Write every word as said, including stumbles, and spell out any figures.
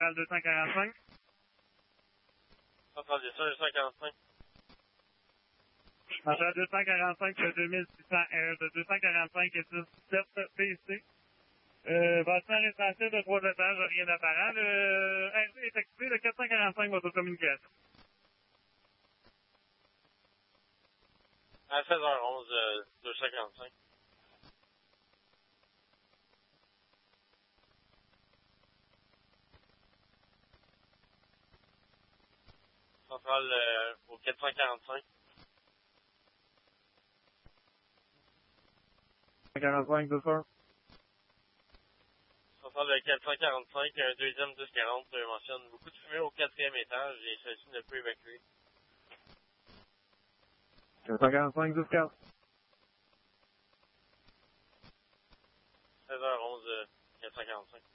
Centrale deux cent quarante-cinq. Centrale deux cent quarante-cinq. Centrale deux cent quarante-cinq, deux mille six cents R de deux cent quarante-cinq et dix-sept P C. Euh, bâtiment résidentiel de trois étages, rien d'apparent. Le R C est activé, le quatre cent quarante-cinq, votre communication. À seize heures onze, euh, deux cent quarante-cinq. Centrale euh, au quatre cent quarante-cinq. quarante-cinq, deux cents. Centrale euh, quatre cent quarante-cinq, un deuxième dix quarante euh, mentionne beaucoup de fumée au quatrième étage et celui-ci ne peut évacuer. quatre cent quarante-cinq, dix quarante. seize heures onze, euh, quatre cent quarante-cinq.